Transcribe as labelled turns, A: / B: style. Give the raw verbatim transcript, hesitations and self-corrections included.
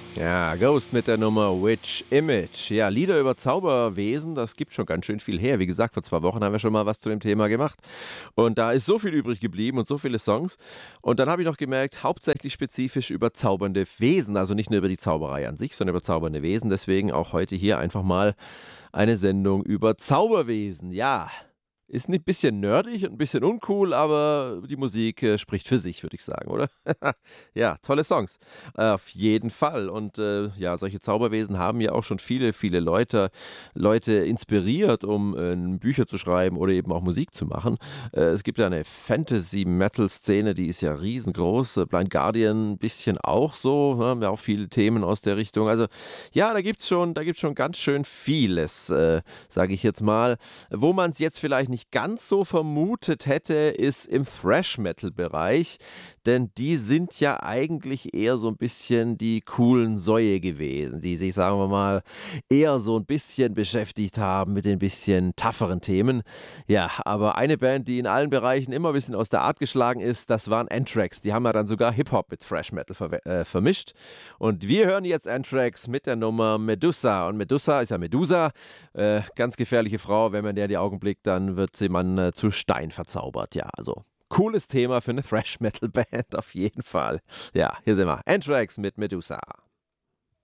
A: Ja, Ghost mit der Nummer Witch Image. Ja, Lieder über Zauberwesen, das gibt schon ganz schön viel her. Wie gesagt, vor zwei Wochen haben wir schon mal was zu dem Thema gemacht. Und da ist so viel übrig geblieben und so viele Songs. Und dann habe ich noch gemerkt, hauptsächlich spezifisch über zaubernde Wesen. Also nicht nur über die Zauberei an sich, sondern über zaubernde Wesen. Deswegen auch heute hier einfach mal eine Sendung über Zauberwesen. Ja, ist ein bisschen nerdig und ein bisschen uncool, aber die Musik äh, spricht für sich, würde ich sagen, oder? Ja, tolle Songs. Äh, auf jeden Fall. Und äh, ja, solche Zauberwesen haben ja auch schon viele, viele Leute, Leute inspiriert, um äh, Bücher zu schreiben oder eben auch Musik zu machen. Äh, es gibt ja eine Fantasy-Metal-Szene, die ist ja riesengroß. Äh, Blind Guardian ein bisschen auch so. Ne? Haben ja auch viele Themen aus der Richtung. Also ja, da gibt's schon, da gibt's schon ganz schön vieles, äh, sage ich jetzt mal. Wo man es jetzt vielleicht nicht ganz so vermutet hätte, ist im Thrash-Metal-Bereich, denn die sind ja eigentlich eher so ein bisschen die coolen Säue gewesen, die sich, sagen wir mal, eher so ein bisschen beschäftigt haben mit den bisschen tougheren Themen. Ja, aber eine Band, die in allen Bereichen immer ein bisschen aus der Art geschlagen ist, das waren Anthrax. Die haben ja dann sogar Hip-Hop mit Thrash-Metal ver äh, vermischt. Und wir hören jetzt Anthrax mit der Nummer Medusa. Und Medusa ist ja Medusa, äh, ganz gefährliche Frau. Wenn man der in die Augen blickt, dann wird sie man äh, zu Stein verzaubert. Ja, also cooles Thema für eine Thrash-Metal-Band auf jeden Fall. Ja, hier sind wir. Anthrax mit Medusa.